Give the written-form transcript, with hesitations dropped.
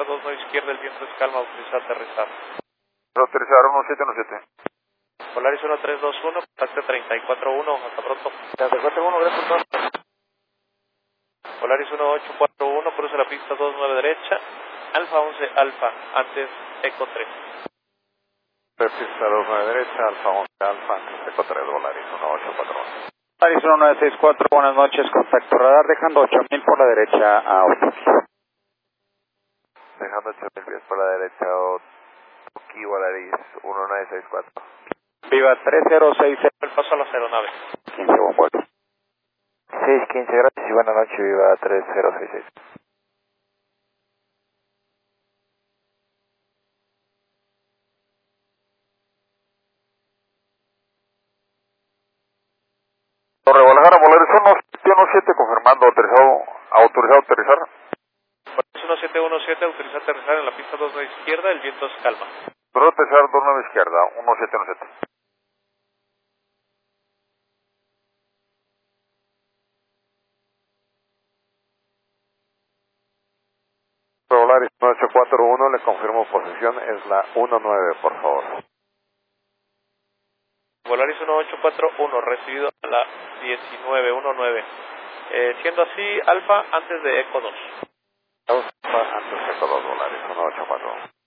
pista 29 izquierda, el viento es calma, autoriza aterrizar. Autorizar 1717. Polaris 1321, contacto 341, hasta pronto. 341, gracias por todo. Polaris 1841, cruza la pista 29 derecha, Alfa 11 Alfa, antes Eco 3. Pista 29 derecha, Alfa 11 Alfa, antes Eco 3, Polaris 1841. Polaris 1964, buenas noches, contacto radar, dejando 8000 por la derecha a Otoki. Dejando 8000 pies por la derecha, Otoki, Polaris 1964. Viva 306. El paso a la aeronave. 15, buen vuelo. 615, gracias y buenas noches, Viva 3066. Torre Guadalajara, Polaris 1717, confirmando, autorizado a aterrizar. Polaris 1717, autoriza aterrizar en la pista 29 izquierda, el viento es calma. Autorizado a aterrizar 29 izquierda, 1717. Polaris 1841, le confirmo posición, es la 19, por favor. Polaris 1841, recibido a la 1919. Siendo así, Alfa antes de Eco 2. Antes de Eco 2, Polaris 1841.